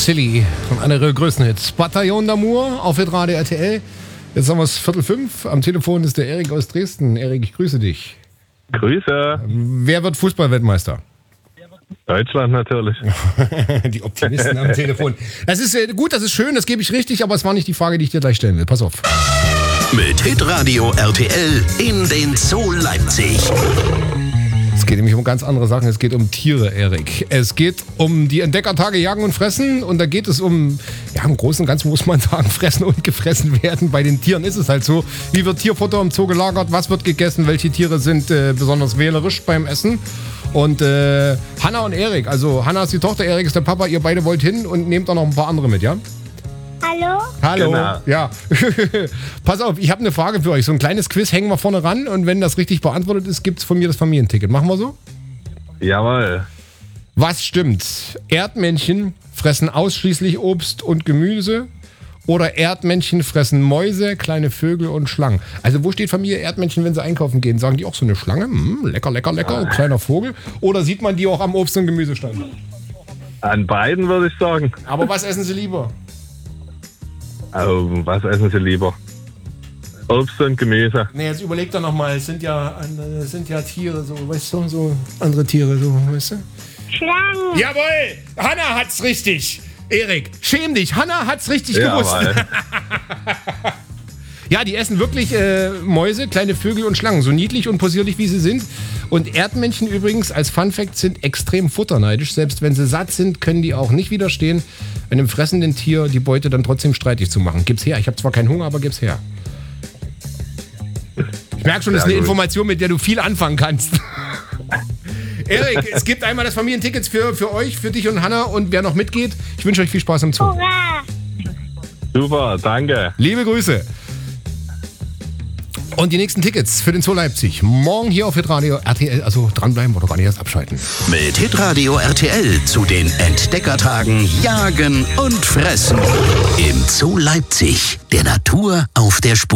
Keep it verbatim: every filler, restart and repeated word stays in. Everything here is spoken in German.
Silly von einer ihrer größten Hits. Bataillon d'Amour auf Hitradio R T L. Jetzt haben wir es Viertel fünf. Am Telefon ist der Erik aus Dresden. Erik, ich grüße dich. Grüße. Wer wird Fußball-Weltmeister? Deutschland natürlich. Die Optimisten am Telefon. Das ist äh, gut, das ist schön, das gebe ich richtig, aber es war nicht die Frage, die ich dir gleich stellen will. Pass auf. Mit Hitradio R T L in den Zoo Leipzig. Es geht nämlich um ganz andere Sachen. Es geht um Tiere, Erik. Es geht um die Entdeckertage Jagen und Fressen. Und da geht es um, ja, im Großen und Ganzen muss man sagen, fressen und gefressen werden. Bei den Tieren ist es halt so. Wie wird Tierfutter im Zoo gelagert? Was wird gegessen? Welche Tiere sind äh, besonders wählerisch beim Essen? Und äh, Hanna und Erik, also Hanna ist die Tochter, Erik ist der Papa. Ihr beide wollt hin und nehmt auch noch ein paar andere mit, ja? Hallo? Hallo. Genau. Ja. Pass auf, ich habe eine Frage für euch. So ein kleines Quiz hängen wir vorne ran und wenn das richtig beantwortet ist, gibt es von mir das Familienticket. Machen wir so? Jawohl. Was stimmt? Erdmännchen fressen ausschließlich Obst und Gemüse oder Erdmännchen fressen Mäuse, kleine Vögel und Schlangen? Also wo steht Familie Erdmännchen, wenn sie einkaufen gehen? Sagen die auch so eine Schlange? Hm, lecker, lecker, lecker, ein kleiner Vogel. Oder sieht man die auch am Obst- und Gemüsestand? An beiden würde ich sagen. Aber was essen sie lieber? Oh, was essen Sie lieber? Obst und Gemüse. Nee, jetzt überleg doch nochmal. Es sind ja, es sind ja Tiere, so, weißt du, so andere Tiere, so, weißt du? Schlangen. Jawohl! Hanna hat's richtig! Erik, schäm dich! Hanna hat's richtig gewusst! Jawohl. Ja, die essen wirklich äh, Mäuse, kleine Vögel und Schlangen, so niedlich und possierlich wie sie sind. Und Erdmännchen übrigens, als Funfact, sind extrem futterneidisch. Selbst wenn sie satt sind, können die auch nicht widerstehen, einem fressenden Tier die Beute dann trotzdem streitig zu machen. Gib's her. Ich habe zwar keinen Hunger, aber gib's her. Ich merke schon, das ist eine Sehr gut. Information, mit der du viel anfangen kannst. Erik, es gibt einmal das Familienticket für, für euch, für dich und Hanna und wer noch mitgeht. Ich wünsche euch viel Spaß im Zoo. Hurra. Super, danke. Liebe Grüße. Und die nächsten Tickets für den Zoo Leipzig. Morgen hier auf Hitradio R T L. Also dranbleiben oder gar nicht erst abschalten. Mit Hitradio R T L zu den Entdeckertagen Jagen und Fressen. Im Zoo Leipzig. Der Natur auf der Spur.